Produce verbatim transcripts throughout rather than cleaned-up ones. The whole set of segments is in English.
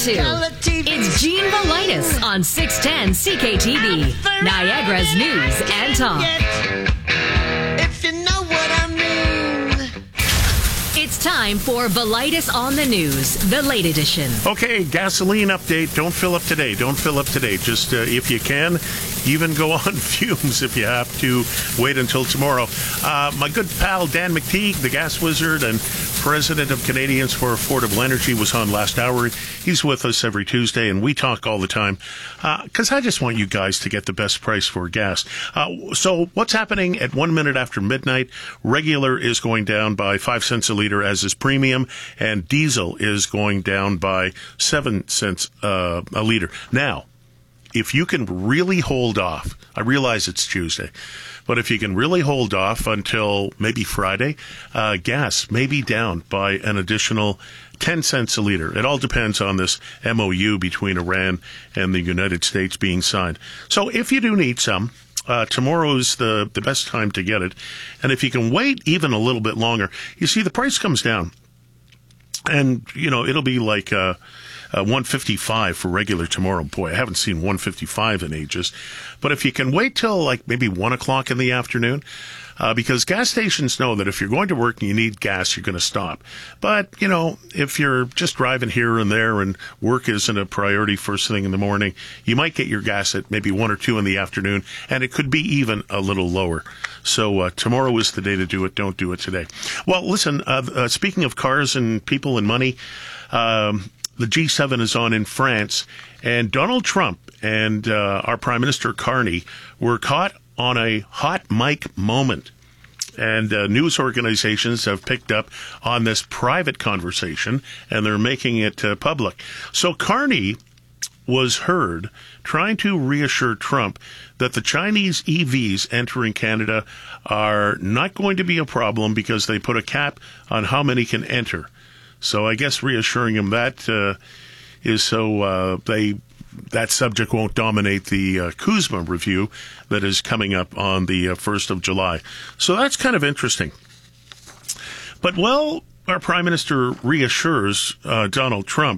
two. It's Gene Velitis on six ten C K T V, Niagara's News and Talk. If you know what I mean. It's time for Velitis on the News, the late edition. Okay, gasoline update. Don't fill up today. Don't fill up today. Just uh, if you can, even go on fumes if you have to. Wait until tomorrow. Uh, my good pal Dan McTeague, the gas wizard and president of Canadians for Affordable Energy, was on last hour. He's with us every Tuesday, and we talk all the time because uh, I just want you guys to get the best price for gas. Uh, so what's happening at one minute after midnight? Regular is going down by five cents a liter, as is premium, and diesel is going down by seven cents uh, a liter. Now, if you can really hold off, I realize it's Tuesday, but if you can really hold off until maybe Friday, uh, gas may be down by an additional ten cents a liter. It all depends on this M O U between Iran and the United States being signed. So if you do need some, uh, tomorrow's the, the best time to get it. And if you can wait even a little bit longer, you see the price comes down. And, you know, it'll be like uh, uh, one fifty-five for regular tomorrow. Boy, I haven't seen one fifty-five in ages. But if you can wait till like maybe one o'clock in the afternoon, uh, because gas stations know that if you're going to work and you need gas, you're going to stop. But, you know, if you're just driving here and there and work isn't a priority first thing in the morning, you might get your gas at maybe one or two in the afternoon, and it could be even a little lower. So uh, tomorrow is the day to do it. Don't do it today. Well, listen, uh, uh, speaking of cars and people and money, um, the G seven is on in France, and Donald Trump and uh, our Prime Minister Carney were caught on a hot mic moment. And uh, news organizations have picked up on this private conversation, and they're making it uh, public. So Carney was heard trying to reassure Trump that the Chinese E Vs entering Canada are not going to be a problem because they put a cap on how many can enter. So I guess reassuring him that uh, is so uh, they that subject won't dominate the uh, Kuzma review that is coming up on the uh, first of July. So that's kind of interesting. But, well, our Prime Minister reassures uh, Donald Trump,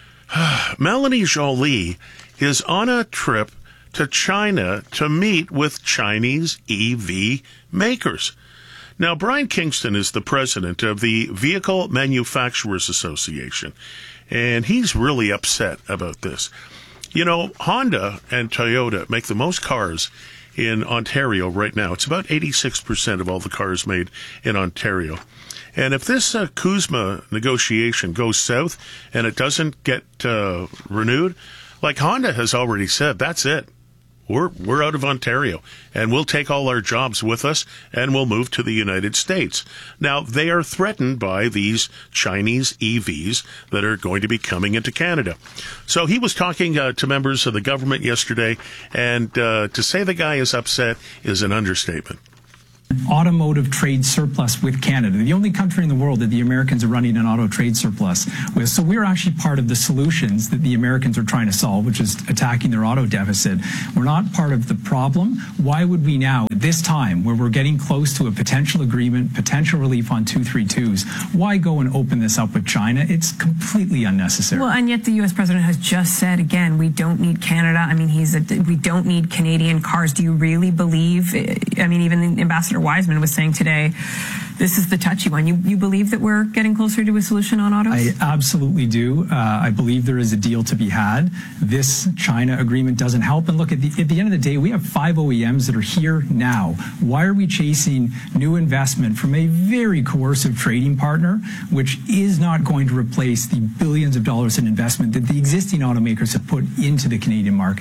Melanie Joly is on a trip to China to meet with Chinese E V makers. Now, Brian Kingston is the president of the Vehicle Manufacturers Association, and he's really upset about this. You know, Honda and Toyota make the most cars in Ontario right now. It's about eighty-six percent of all the cars made in Ontario. And if this uh, Kuzma negotiation goes south and it doesn't get uh, renewed, like Honda has already said, that's it. We're we're out of Ontario, and we'll take all our jobs with us, and we'll move to the United States. Now, they are threatened by these Chinese E Vs that are going to be coming into Canada. So he was talking uh, to members of the government yesterday, and uh, to say the guy is upset is an understatement. Automotive trade surplus with Canada, the only country in the world that the Americans are running an auto trade surplus with. So we're actually part of the solutions that the Americans are trying to solve, which is attacking their auto deficit. We're not part of the problem. Why would we now, at this time, where we're getting close to a potential agreement, potential relief on two thirty-twos, why go and open this up with China? It's completely unnecessary. Well, and yet the U S president has just said, again, we don't need Canada. I mean, he's a, we don't need Canadian cars. Do you really believe, I mean, even the Ambassador Wiseman was saying today, this is the touchy one. You you believe that we're getting closer to a solution on autos? I absolutely do. Uh, I believe there is a deal to be had. This China agreement doesn't help. And look, at the, at the end of the day, we have five O E Ms that are here now. Why are we chasing new investment from a very coercive trading partner, which is not going to replace the billions of dollars in investment that the existing automakers have put into the Canadian market?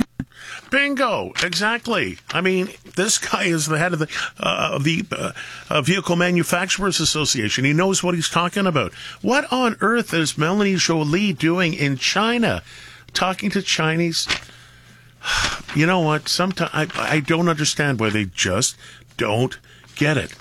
Bingo! Exactly. I mean, this guy is the head of the uh, of the uh, uh, Vehicle Manufacturers Association. He knows what he's talking about. What on earth is Melanie Joly doing in China, talking to Chinese? You know what? Sometimes I, I don't understand why they just don't get it.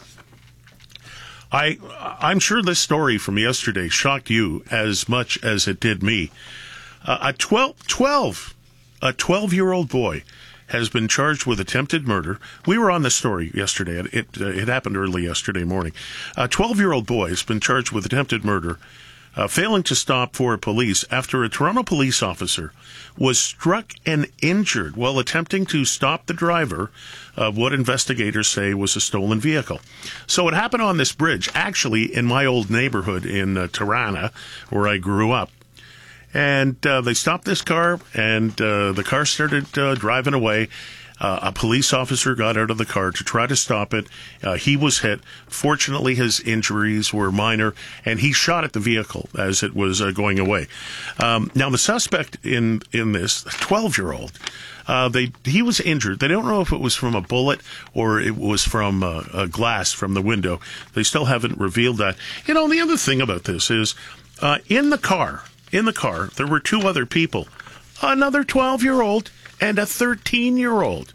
I I'm sure this story from yesterday shocked you as much as it did me. Uh, a twelve, twelve A twelve-year-old boy has been charged with attempted murder. We were on this story yesterday. It it, uh, it happened early yesterday morning. A twelve-year-old boy has been charged with attempted murder uh, failing to stop for police after a Toronto police officer was struck and injured while attempting to stop the driver of what investigators say was a stolen vehicle. So it happened on this bridge, actually in my old neighborhood in uh, Tirana, where I grew up. And uh, they stopped this car, and uh, the car started uh, driving away. Uh, a police officer got out of the car to try to stop it. Uh, he was hit. Fortunately, his injuries were minor, and he shot at the vehicle as it was uh, going away. Um, now, the suspect in in this, twelve-year-old, uh, they he was injured. They don't know if it was from a bullet or it was from uh, a glass from the window. They still haven't revealed that. You know, the other thing about this is, uh, in the car, in the car, there were two other people, another twelve-year-old and a thirteen-year-old.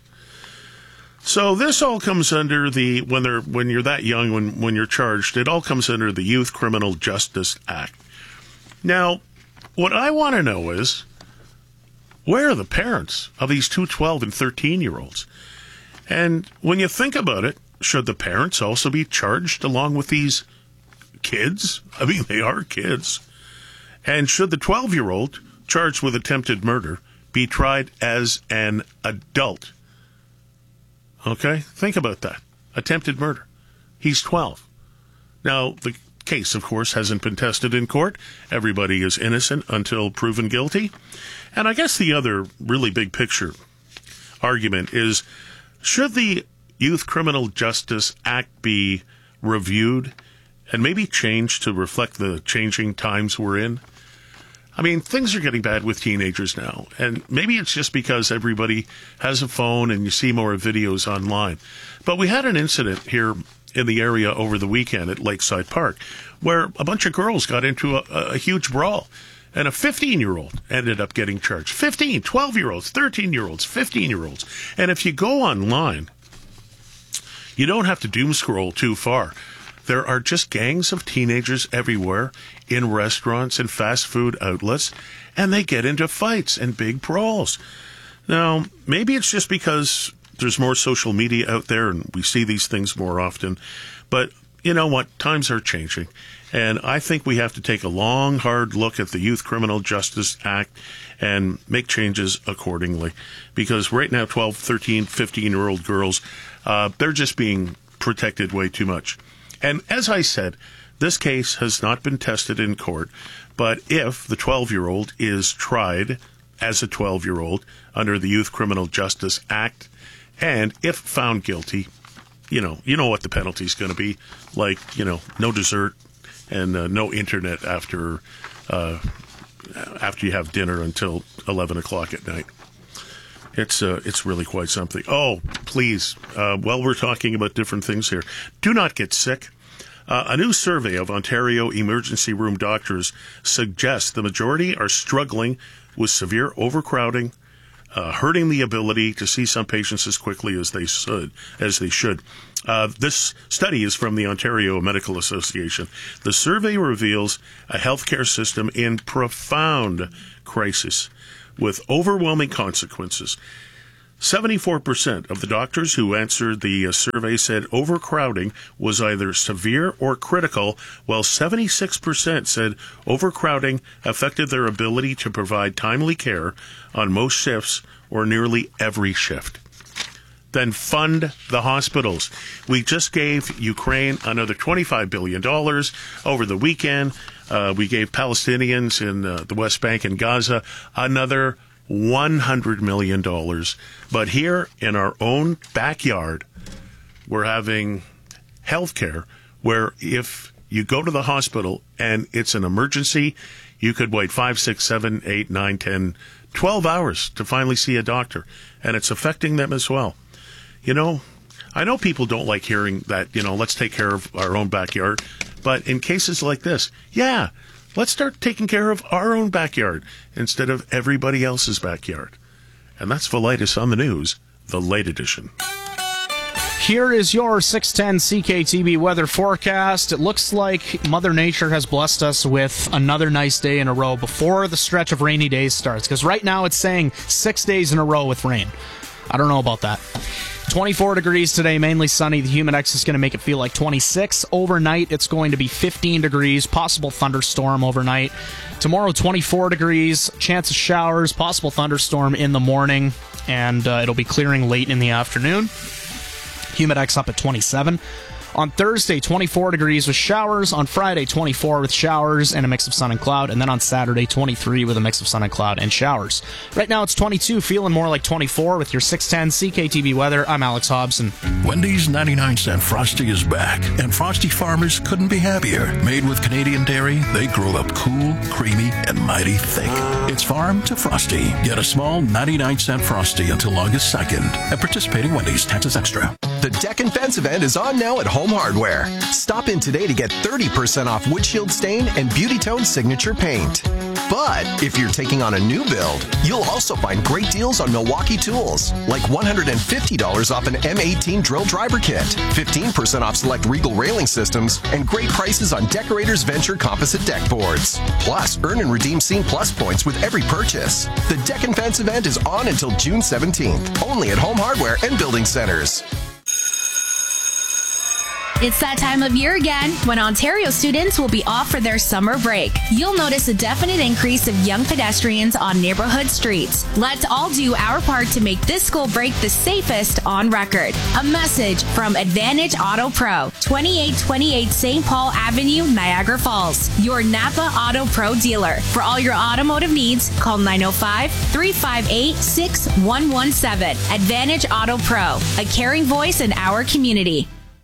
So this all comes under the, when they're when you're that young, when, when you're charged, it all comes under the Youth Criminal Justice Act. Now, what I want to know is, where are the parents of these two twelve and thirteen-year-olds? And when you think about it, should the parents also be charged along with these kids? I mean, they are kids. And should the twelve-year-old charged with attempted murder be tried as an adult? Okay? Think about that. Attempted murder. He's twelve. Now, the case, of course, hasn't been tested in court. Everybody is innocent until proven guilty. And I guess the other really big picture argument is, should the Youth Criminal Justice Act be reviewed and maybe changed to reflect the changing times we're in? I mean, things are getting bad with teenagers now, and maybe it's just because everybody has a phone and you see more videos online. But we had an incident here in the area over the weekend at Lakeside Park where a bunch of girls got into a, a huge brawl, and a fifteen-year-old ended up getting charged. fifteen, twelve-year-olds, thirteen-year-olds, fifteen-year-olds. And if you go online, you don't have to doom scroll too far. There are just gangs of teenagers everywhere in restaurants and fast food outlets, and they get into fights and big brawls. Now, maybe it's just because there's more social media out there and we see these things more often, but you know what? Times are changing, and I think we have to take a long, hard look at the Youth Criminal Justice Act and make changes accordingly, because right now twelve, thirteen, fifteen-year-old girls, uh, they're just being protected way too much. And as I said, this case has not been tested in court, but if the twelve-year-old is tried as a twelve-year-old under the Youth Criminal Justice Act, and if found guilty, you know, you know what the penalty is going to be, like, you know, no dessert and uh, no internet after uh, after you have dinner until eleven o'clock at night. It's uh, it's really quite something. Oh, please, uh, while we're talking about different things here, do not get sick. Uh, a new survey of Ontario emergency room doctors suggests the majority are struggling with severe overcrowding, uh, hurting the ability to see some patients as quickly as they should. As they should. Uh, this study is from the Ontario Medical Association. The survey reveals a healthcare system in profound crisis, with overwhelming consequences. seventy-four percent of the doctors who answered the uh, survey said overcrowding was either severe or critical, while seventy-six percent said overcrowding affected their ability to provide timely care on most shifts or nearly every shift. Then fund the hospitals. We just gave Ukraine another twenty-five billion dollars over the weekend. Uh, we gave Palestinians in uh, the West Bank and Gaza another one hundred million dollars. But here in our own backyard, we're having health care where if you go to the hospital and it's an emergency, you could wait five, six, seven, eight, nine, ten, twelve hours to finally see a doctor. And it's affecting them as well. You know, I know people don't like hearing that, you know, let's take care of our own backyard. But in cases like this, yeah, let's start taking care of our own backyard instead of everybody else's backyard. And that's Velitis on the News, the late edition. Here is your six ten C K T B weather forecast. It looks like Mother Nature has blessed us with another nice day in a row before the stretch of rainy days starts, because right now it's saying six days in a row with rain. I don't know about that. twenty-four degrees today, mainly sunny. The Humidex is going to make it feel like twenty-six. Overnight, it's going to be fifteen degrees, possible thunderstorm overnight. Tomorrow, twenty-four degrees, chance of showers, possible thunderstorm in the morning, and uh, it'll be clearing late in the afternoon. Humidex up at twenty-seven. On Thursday, twenty-four degrees with showers. On Friday, twenty-four with showers and a mix of sun and cloud. And then on Saturday, twenty-three with a mix of sun and cloud and showers. Right now, it's twenty-two, feeling more like twenty-four with your six ten C K T V weather. I'm Alex Hobson. Wendy's ninety-nine cent Frosty is back, and Frosty farmers couldn't be happier. Made with Canadian dairy, they grow up cool, creamy, and mighty thick. It's farm to Frosty. Get a small ninety-nine cent Frosty until August second. At participating Wendy's, taxes extra. The Deck and Fence event is on now at Home Hardware. Stop in today to get thirty percent off Wood Shield Stain and Beauty Tone Signature Paint. But if you're taking on a new build, you'll also find great deals on Milwaukee tools, like one hundred fifty dollars off an M eighteen drill driver kit, fifteen percent off select Regal railing systems, and great prices on Decorators Venture composite deck boards. Plus, earn and redeem Scene Plus points with every purchase. The Deck and Fence event is on until June seventeenth, only at Home Hardware and Building Centers. It's that time of year again when Ontario students will be off for their summer break. You'll notice a definite increase of young pedestrians on neighborhood streets. Let's all do our part to make this school break the safest on record. A message from Advantage Auto Pro, twenty-eight twenty-eight Saint Paul Avenue, Niagara Falls. Your Napa Auto Pro dealer. For all your automotive needs, call nine oh five, three five eight, six one one seven. Advantage Auto Pro, a caring voice in our community.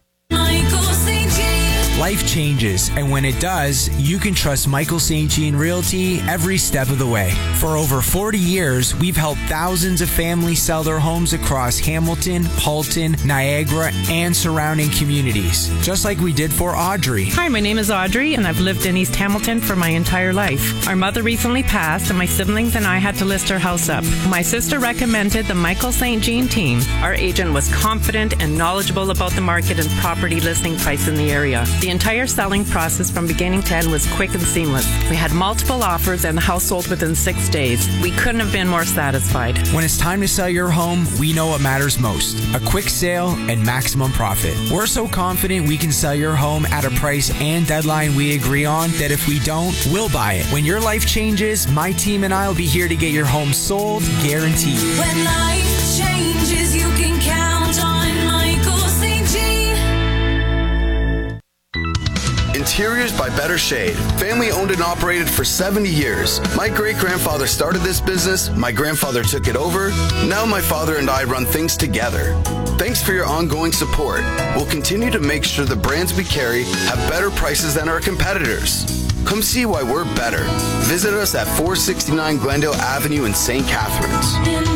Life changes, and when it does, you can trust Michael Saint Jean Realty every step of the way. For over forty years, we've helped thousands of families sell their homes across Hamilton, Halton, Niagara, and surrounding communities, just like we did for Audrey. Hi, my name is Audrey, and I've lived in East Hamilton for my entire life. Our mother recently passed, and my siblings and I had to list our house up. My sister recommended the Michael Saint Jean team. Our agent was confident and knowledgeable about the market and property listing price in the area. The entire selling process from beginning to end was quick and seamless. We had multiple offers and the house sold within six days. We couldn't have been more satisfied. When it's time to sell your home, we know what matters most. A quick sale and maximum profit. We're so confident we can sell your home at a price and deadline we agree on that if we don't, we'll buy it. When your life changes, my team and I will be here to get your home sold, guaranteed. When life changes, you can count on Michael Saint Jean. Interiors by Better Shade. Family owned and operated for seventy years. My great-grandfather started this business, my grandfather took it over, now my father and I run things together. Thanks for your ongoing support. We'll continue to make sure the brands we carry have better prices than our competitors. Come see why we're better. Visit us at four sixty-nine Glendale Avenue in Saint Catharines.